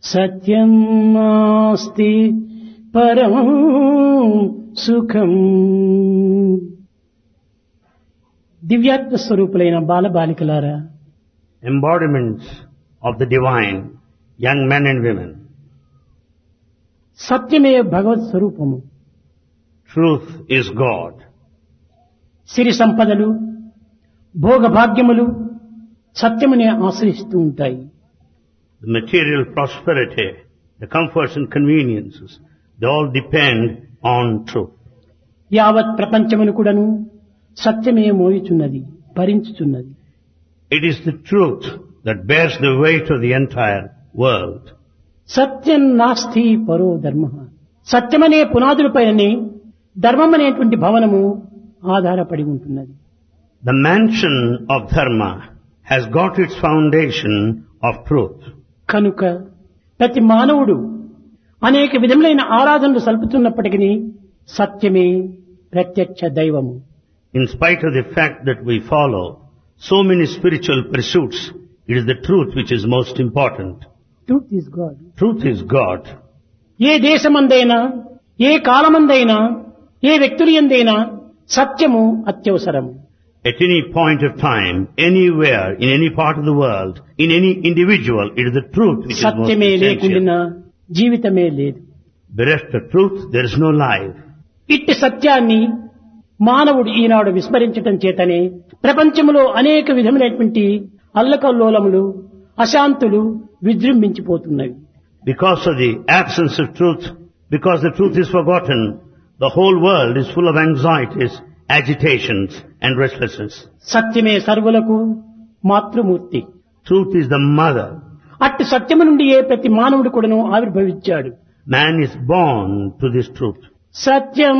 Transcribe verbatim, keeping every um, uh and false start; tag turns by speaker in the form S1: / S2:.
S1: సత్యం నాస్తి పరం సుఖం. దివ్యాత్మ స్వరూపులైన బాలబాలికలారా,
S2: embodiments of the divine, young men and women.
S1: సత్యమే భగవత్ స్వరూపము.
S2: Truth is God.
S1: సిరి సంపదలు, భోగభాగ్యములు సత్యమునే ఆశ్రయిస్తూ ఉంటాయి.
S2: The material prosperity, the comforts and conveniences, they all depend on truth.
S1: యావత్ ప్రపంచమును కూడాను సత్యమే మోయుచున్నది, భరించుచున్నది.
S2: It is the truth that bears the weight of the entire world.
S1: సత్యం నాస్తి పరో ధర్మ. సత్యమనే పునాదులపైనే ధర్మమనేటువంటి భవనము ఆధారపడి ఉంటున్నది.
S2: The mansion of dharma has got its foundation of truth.
S1: కనుక ప్రతి మానవుడు అనేక విధములైన ఆరాధనలు సల్పుతున్నప్పటికీ సత్యమే ప్రత్యక్ష దైవము.
S2: In spite of the fact that we follow so many spiritual pursuits, it is the truth which is most important.
S1: Truth is God.
S2: Truth is God.
S1: ఏ దేశమందైనా, ఏ కాలమందైనా, ఏ వ్యక్తులందైనా సత్యము అత్యవసరము.
S2: At any point of time, anywhere, in any part of the world, in any individual, it is the truth which is most
S1: సత్యమే లేకుండా
S2: essential.
S1: జీవితమే లేదు.
S2: Bereft of truth, there is no life.
S1: ఇట్టి సత్యాన్ని మానవుడు ఈనాడు విస్మరించటం చేతనే ప్రపంచంలో అనేక విధములైనటువంటి అల్లకల్లోలములు, అశాంతులు విజృంభించిపోతున్నవి.
S2: Because of the absence of truth, because the truth is forgotten, the whole world is full of anxieties, agitations and restlessness.
S1: సత్యమే సర్వులకు మాతృమూర్తి.
S2: Truth is the mother.
S1: అట్టి సత్యము నుండి ఏ ప్రతి మానవుడు కూడాను ఆవిర్భవించాడు.
S2: Man is born to this truth.
S1: Satyam